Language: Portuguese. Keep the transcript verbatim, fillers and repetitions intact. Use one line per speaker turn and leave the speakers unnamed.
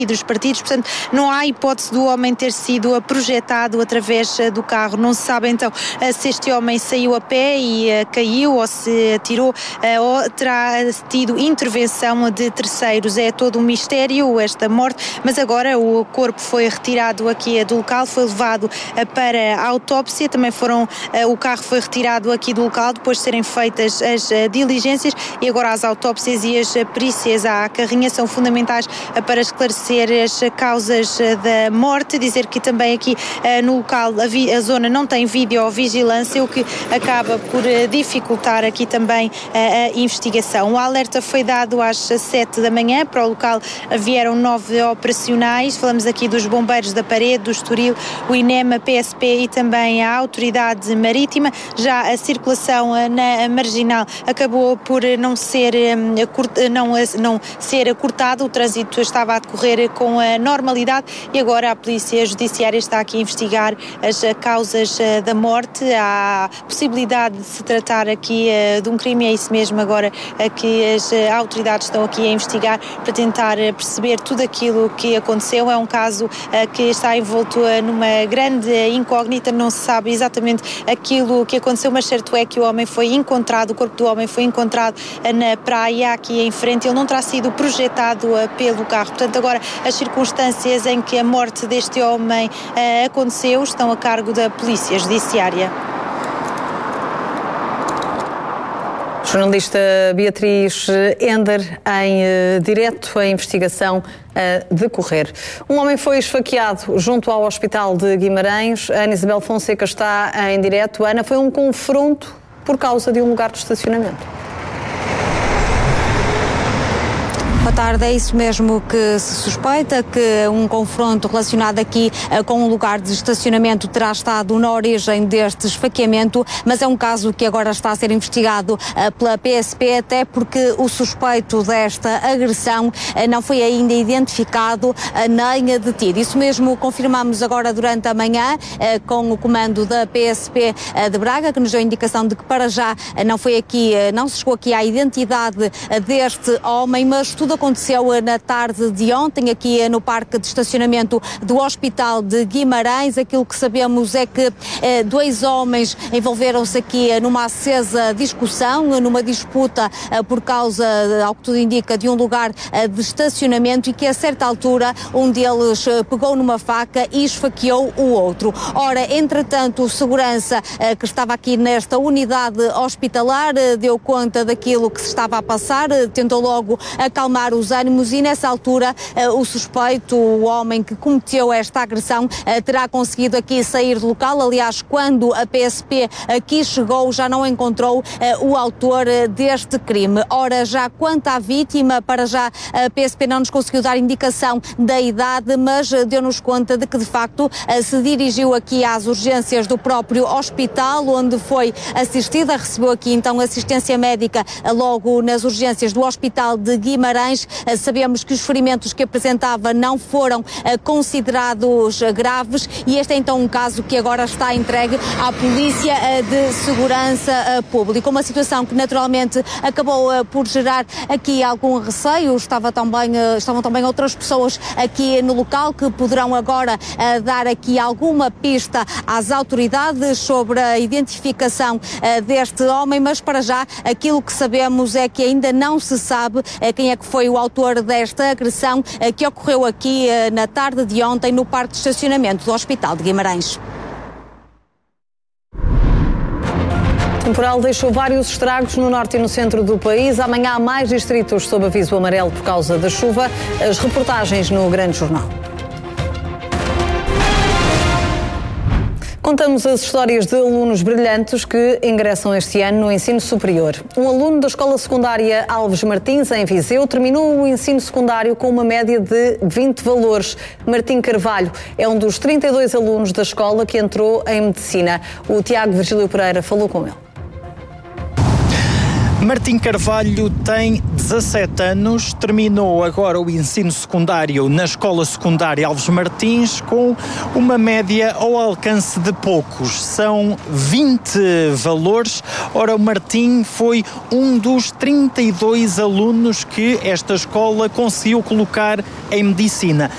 dos partidos, portanto não há hipótese do homem ter sido projetado através do carro. Não se sabe então se este homem saiu a pé e caiu ou se atirou ou terá tido intervenção de terceiros. É todo um mistério esta morte, mas agora o corpo foi retirado aqui do local, foi levado para a autópsia, também foram, o carro foi retirado aqui do local depois de serem feitas as diligências e agora as autópsias e as perícias à carrinha são fundamentais para esclarecer as causas da morte. Dizer que também aqui no local a, vi, a zona não tem videovigilância, o que acaba por dificultar aqui também a, a investigação. O alerta foi dado às sete da manhã, para o local vieram nove operacionais, falamos aqui dos bombeiros da Parede, do Estoril, o INEM, a P S P e também a Autoridade Marítima. Já a circulação na marginal acabou por não ser, não, não ser cortada, o trânsito estava a decorrer com a normalidade e agora a Polícia Judiciária está aqui a investigar as causas da morte. Há possibilidade de se tratar aqui de um crime, é isso mesmo agora que as autoridades estão aqui a investigar para tentar perceber tudo aquilo que aconteceu. É um caso que está envolto numa grande incógnita, não se sabe exatamente aquilo que aconteceu, mas certo é que o homem foi encontrado, o corpo do homem foi encontrado na praia aqui em frente, ele não terá sido projetado pelo carro. Portanto, agora as circunstâncias em que a morte deste homem uh, aconteceu estão a cargo da Polícia Judiciária.
Jornalista Beatriz Ender, em uh, direto, a investigação a decorrer. Um homem foi esfaqueado junto ao Hospital de Guimarães. A Ana Isabel Fonseca está em direto. Ana, foi um confronto por causa de um lugar de estacionamento.
Boa tarde, é isso mesmo que se suspeita, que um confronto relacionado aqui uh, com um lugar de estacionamento terá estado na origem deste esfaqueamento, mas é um caso que agora está a ser investigado uh, pela P S P, até porque o suspeito desta agressão uh, não foi ainda identificado uh, nem detido. Isso mesmo confirmamos agora durante a manhã uh, com o comando da P S P uh, de Braga, que nos deu a indicação de que para já uh, não foi aqui, uh, não se chegou aqui à identidade uh, deste homem, mas tudo aconteceu na tarde de ontem aqui no parque de estacionamento do Hospital de Guimarães. Aquilo que sabemos é que eh, dois homens envolveram-se aqui numa acesa discussão, numa disputa eh, por causa, ao que tudo indica, de um lugar eh, de estacionamento e que a certa altura um deles eh, pegou numa faca e esfaqueou o outro. Ora, entretanto, o segurança eh, que estava aqui nesta unidade hospitalar eh, deu conta daquilo que se estava a passar, eh, tentou logo acalmar os ânimos e nessa altura uh, o suspeito, o homem que cometeu esta agressão, uh, terá conseguido aqui sair do local. Aliás, quando a P S P aqui chegou já não encontrou uh, o autor uh, deste crime. Ora, já quanto à vítima, para já a P S P não nos conseguiu dar indicação da idade, mas uh, deu-nos conta de que de facto uh, se dirigiu aqui às urgências do próprio hospital, onde foi assistida, recebeu aqui então assistência médica uh, logo nas urgências do Hospital de Guimarães. Sabemos que os ferimentos que apresentava não foram considerados graves e este é então um caso que agora está entregue à Polícia de Segurança Pública. Uma situação que naturalmente acabou por gerar aqui algum receio. Estava também, estavam também outras pessoas aqui no local que poderão agora dar aqui alguma pista às autoridades sobre a identificação deste homem, mas para já aquilo que sabemos é que ainda não se sabe quem é que foi o autor desta agressão que ocorreu aqui na tarde de ontem no parque de estacionamento do Hospital de Guimarães.
O temporal deixou vários estragos no norte e no centro do país. Amanhã há mais distritos sob aviso amarelo por causa da chuva. As reportagens no Grande Jornal. Contamos as histórias de alunos brilhantes que ingressam este ano no ensino superior. Um aluno da Escola Secundária Alves Martins, em Viseu, terminou o ensino secundário com uma média de vinte valores. Martim Carvalho é um dos trinta e dois alunos da escola que entrou em Medicina. O Tiago Virgílio Pereira falou com ele.
Martim Carvalho tem dezassete anos, terminou agora o ensino secundário na Escola Secundária Alves Martins com uma média ao alcance de poucos. São vinte valores. Ora, o Martim foi um dos trinta e dois alunos que esta escola conseguiu colocar em Medicina.